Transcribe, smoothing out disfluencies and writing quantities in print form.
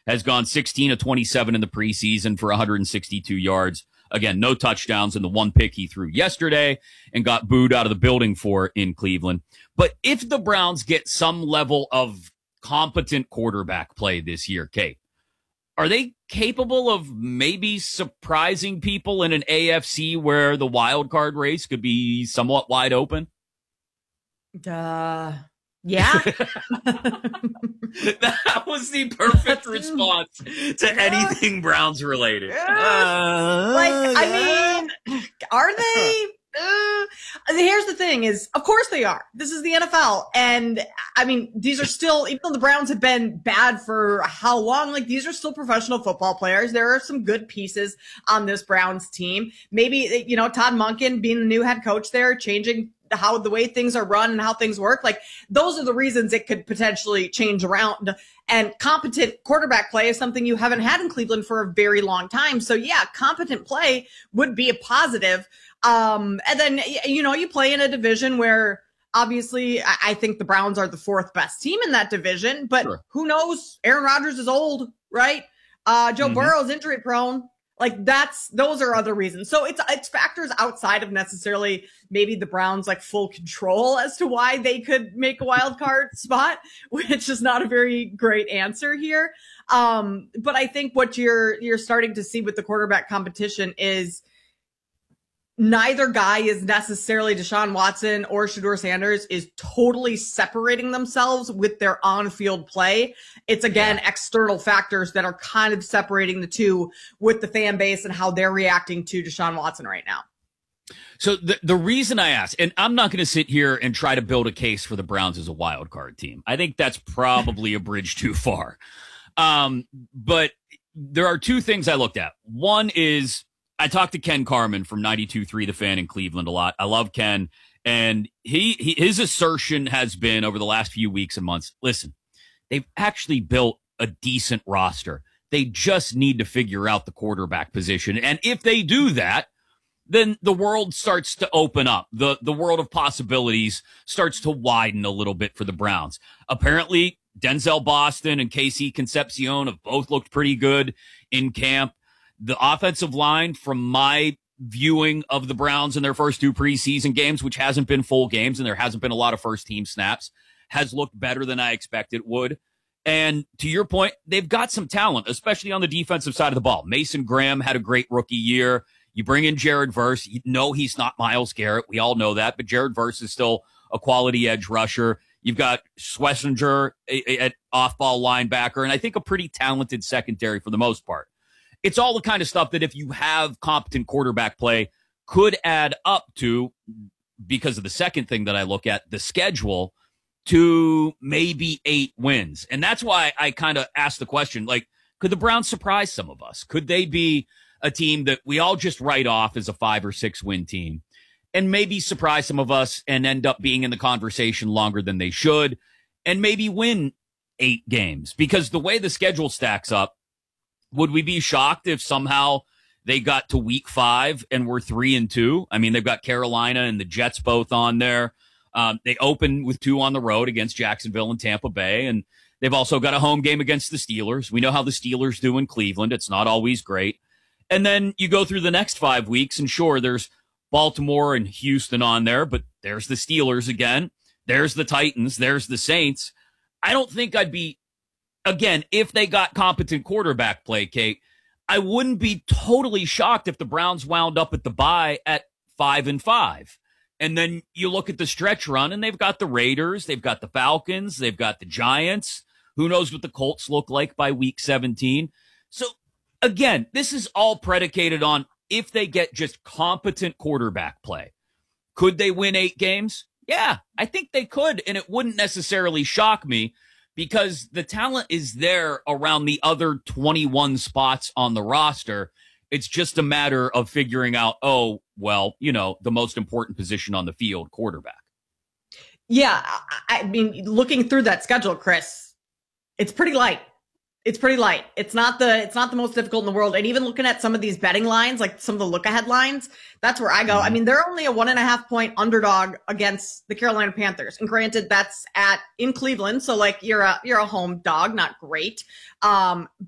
has gone 16 of 27 in the preseason for 162 yards. Again, no touchdowns in the one pick he threw yesterday and got booed out of the building for in Cleveland. But if the Browns get some level of competent quarterback play this year, Kate, are they capable of maybe surprising people in an AFC where the wild card race could be somewhat wide open? Yeah. That was the perfect response to anything Browns related. I mean, are they? Here's the thing is, of course they are. This is the NFL. And I mean, these are still, even though the Browns have been bad for how long, like these are still professional football players. There are some good pieces on this Browns team. Maybe, Todd Monken being the new head coach there, changing how the way things are run and how things work. Like those are the reasons it could potentially change around. And competent quarterback play is something you haven't had in Cleveland for a very long time. So yeah, competent play would be a positive. And then, you play in a division where obviously I think the Browns are the fourth best team in that division, but sure. Who knows? Aaron Rodgers is old, right? Joe Burrow's injury prone. Like those are other reasons. So it's factors outside of necessarily maybe the Browns like full control as to why they could make a wild card spot, which is not a very great answer here. But I think what you're starting to see with the quarterback competition is neither guy is necessarily Deshaun Watson or Shedeur Sanders is totally separating themselves with their on-field play. It's, again, external factors that are kind of separating the two with the fan base and how they're reacting to Deshaun Watson right now. So the reason I ask, and I'm not going to sit here and try to build a case for the Browns as a wild card team. I think that's probably a bridge too far. But there are two things I looked at. One is, I talked to Ken Carman from 92.3 The Fan in Cleveland a lot. I love Ken. And his assertion has been over the last few weeks and months, listen, they've actually built a decent roster. They just need to figure out the quarterback position. And if they do that, then the world starts to open up. The world of possibilities starts to widen a little bit for the Browns. Apparently, Denzel Boston and KC Concepcion have both looked pretty good in camp. The offensive line, from my viewing of the Browns in their first two preseason games, which hasn't been full games and there hasn't been a lot of first-team snaps, has looked better than I expected it would. And to your point, they've got some talent, especially on the defensive side of the ball. Mason Graham had a great rookie year. You bring in Jared Verse. You know he's not Myles Garrett. We all know that. But Jared Verse is still a quality edge rusher. You've got Schlesinger at off-ball linebacker, and I think a pretty talented secondary for the most part. It's all the kind of stuff that if you have competent quarterback play could add up to, because of the second thing that I look at, the schedule, to maybe 8 wins. And that's why I kind of asked the question, like, could the Browns surprise some of us? Could they be a team that we all just write off as a 5 or 6 win team and maybe surprise some of us and end up being in the conversation longer than they should and maybe win 8 games? Because the way the schedule stacks up, would we be shocked if somehow they got to week 5 and we're 3-2? I mean, they've got Carolina and the Jets both on there. They open with 2 on the road against Jacksonville and Tampa Bay, and they've also got a home game against the Steelers. We know how the Steelers do in Cleveland. It's not always great. And then you go through the next 5 weeks, and sure, there's Baltimore and Houston on there, but there's the Steelers again. There's the Titans. There's the Saints. I don't think I'd be, again, if they got competent quarterback play, Kate, I wouldn't be totally shocked if the Browns wound up at the bye at 5-5. And then you look at the stretch run, and they've got the Raiders, they've got the Falcons, they've got the Giants. Who knows what the Colts look like by week 17? So, again, this is all predicated on if they get just competent quarterback play. Could they win 8 games? Yeah, I think they could, and it wouldn't necessarily shock me, because the talent is there around the other 21 spots on the roster. It's just a matter of figuring out, the most important position on the field, quarterback. Yeah, I mean, looking through that schedule, Chris, it's pretty light. It's not the most difficult in the world. And even looking at some of these betting lines, like some of the look-ahead lines, that's where I go. I mean, they're only a 1.5-point underdog against the Carolina Panthers. And granted, that's in Cleveland. So like you're a home dog, not great.